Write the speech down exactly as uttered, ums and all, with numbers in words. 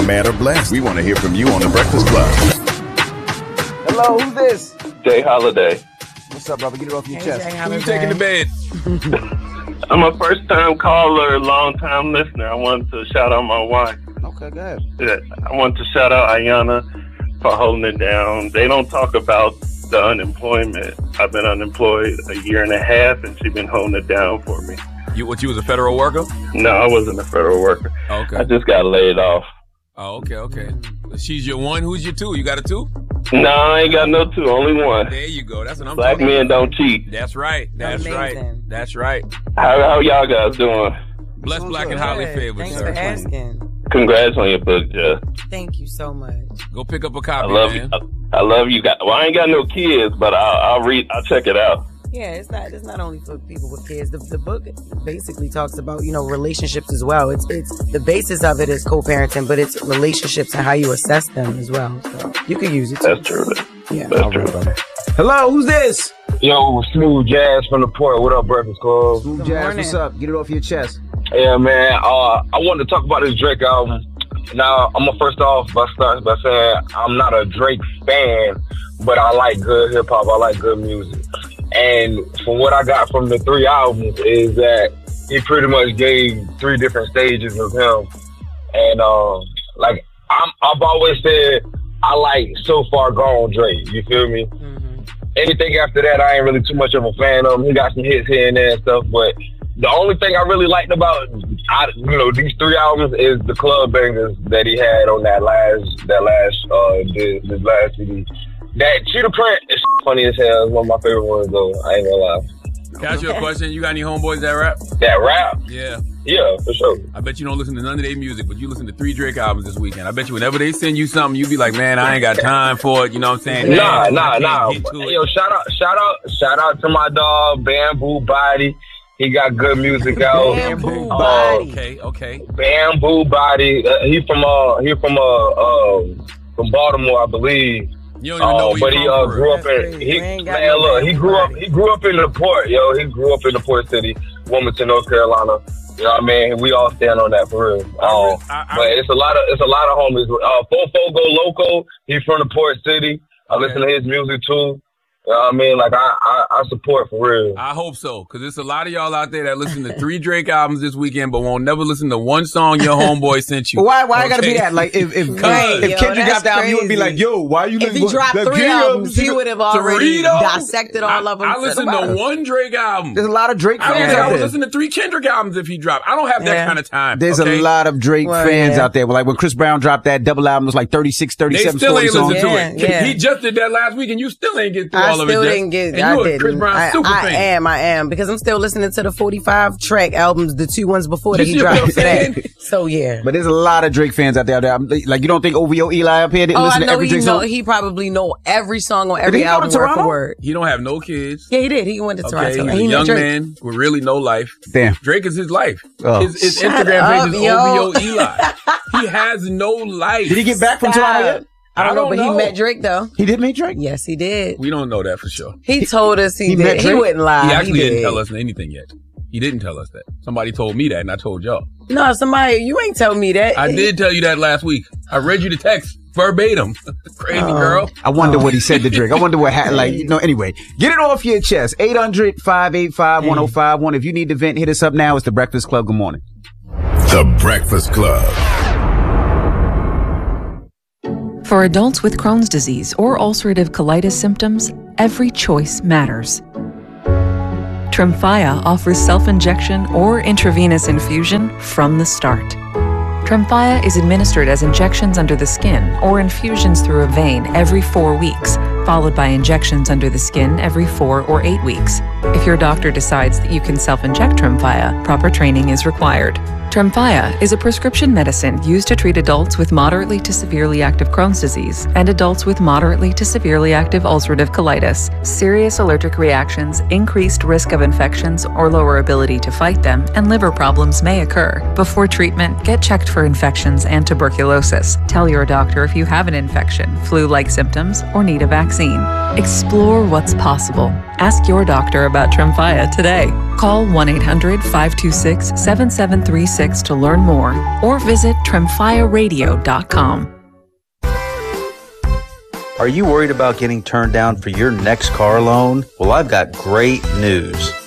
mad or blessed? We want to hear from you on The Breakfast Club. Hello, who's this? Jay Holiday. What's up, brother? Get it off your Hey, chest. Jay Who you Holiday. taking to bed? I'm a first-time caller, long-time listener. I wanted to shout out my wife. Okay, go ahead. Yeah, I want to shout out Ayana for holding it down. They don't talk about the unemployment. I've been unemployed a year and a half, and she's been holding it down for me. You what? You was a federal worker? No, I wasn't a federal worker. Okay. I just got laid off. Oh, okay, okay. She's your one. Who's your two? You got a two? No, I ain't got no two, only one. There you go. That's what I'm Black talking men about. don't cheat. That's right. That's Amazing. right. That's right. How, how y'all guys doing? Blessed, Doing black, good. and highly Good. favored, Thanks sir. for asking. Congrats on your book, Jeff. Thank you so much. Go pick up a I copy, love man. you. I, I love you guys. Well, I ain't got no kids, but I'll, I'll read. I'll check it out. Yeah, it's not it's not only for people with kids. The, the book basically talks about, you know, relationships as well. It's it's the basis of it is co-parenting, but it's relationships and how you assess them as well. So you could use it too. That's true. Yeah. That's All true. right, brother. Hello, who's this? Yo, Smooth Jazz from the Port. What up, Breakfast Club? Smooth Good Jazz, morning. what's up? Get it off your chest. Yeah, man. Uh, I wanted to talk about this Drake album. Now, I'm gonna first off by start by saying I'm not a Drake fan, but I like good hip hop. I like good music. And from what I got from the three albums is that he pretty much gave three different stages of him. And uh, like I'm, I've always said, I like So Far Gone Drake. You feel me? Mm-hmm. Anything after that, I ain't really too much of a fan of him. He got some hits here and there and stuff, but the only thing I really liked about, I, you know, these three albums is the club bangers that he had on that last, that last, uh, this, this last C D. That Cheetah Print is funny as hell. It's one of my favorite ones, though. I ain't gonna lie. Can I ask you a question? You got any homeboys that rap? That rap, Yeah. yeah, for sure. I bet you don't listen to none of their music, but you listen to three Drake albums this weekend. I bet you whenever they send you something, you be like, man, I ain't got time for it. You know what I'm saying? Nah, Man, nah, I can't nah. get to it. Yo, shout out, shout out, shout out to my dog Bamboo Body. He got good music out. Bamboo Uh, Body. Okay, okay. Bamboo Body. Uh, he from uh, he from uh, uh, from Baltimore, I believe. You don't even know Oh, where but you he from uh, for grew real. up in That's he, crazy. We ain't got man, no look, he Bamboo grew up Body. he grew up in the port, yo. He grew up in the port city, Wilmington, North Carolina. You know what I mean? We all stand on that for real. Um, I- I- but it's a lot of it's a lot of homies. Uh, Fofo Go Loco. He's from the port city. I Okay. listen to his music too. You know what I mean? Like I, I, I support for real. I hope so, because there's a lot of y'all out there that listen to three Drake albums this weekend, but won't never listen to one song your homeboy sent you. Why? Why I gotta Okay? be that? Like, if if, Right, if yo, Kendrick that's got the album, you would be crazy. like, "Yo, why you?" If he listen- dropped the three King of- albums, he would have already Dorito? dissected all I, of them. I listened to one Drake album. There's a lot of Drake I, fans was, I out would there. listen to three Kendrick albums if he dropped. I don't have that Yeah. kind of time. There's okay? a lot of Drake Well, fans yeah. out there. Like when Chris Brown dropped that double album, it was like thirty-six, They thirty-seven, still forty ain't songs. listened to Yeah, it. yeah. He just did that last week, and you still ain't get through I all of it. still Jess. didn't get. And I you a didn't. Chris Brown I, super I fan. am. I am because I'm still listening to the forty-five track albums, the two ones before that You he see what dropped I'm saying? today. So yeah. But there's a lot of Drake fans out there. I'm- Like, you don't think O V O Eli up here didn't Oh, I listen to know every he Drake know. song? He probably know every song on Did every he go to album word Toronto? for word. He don't have no kids. Yeah, he did. He went to Okay, Toronto. he's and a he met young Drake. man with really no life. Damn. Drake is his life. Oh. His, his Shut Instagram up, page is yo. O V O Eli. He has no life. Did he get back from Stop. Toronto yet? I don't I know, don't but know. he met Drake though. He did meet Drake? Yes, he did. We don't know that for sure. He told us he, he did. met He Drake? wouldn't lie. He actually did. didn't tell us anything yet. He didn't tell us that. Somebody told me that, and I told y'all. No, somebody, you ain't tell me that. I did tell you that last week. I read you the text verbatim. Crazy Oh. girl. I wonder what he said to Drake. I wonder what happened. Like, you know, anyway, get it off your chest. eight hundred, five eight five, one oh five one. If you need to vent, hit us up now. It's The Breakfast Club. Good morning. The Breakfast Club. For adults with Crohn's disease or ulcerative colitis symptoms, every choice matters. Tremfya offers self-injection or intravenous infusion from the start. Tremfya is administered as injections under the skin or infusions through a vein every four weeks, followed by injections under the skin every four or eight weeks. If your doctor decides that you can self-inject Tremfya, proper training is required. Tremfya is a prescription medicine used to treat adults with moderately to severely active Crohn's disease and adults with moderately to severely active ulcerative colitis. Serious allergic reactions, increased risk of infections or lower ability to fight them, and liver problems may occur. Before treatment, get checked for infections and tuberculosis. Tell your doctor if you have an infection, flu-like symptoms, or need a vaccine. Explore what's possible. Ask your doctor about Tremfya today. Call one eight hundred, five two six, seven seven three six six to learn more or visit tremfya radio dot com. Are you worried about getting turned down for your next car loan? Well, I've got great news.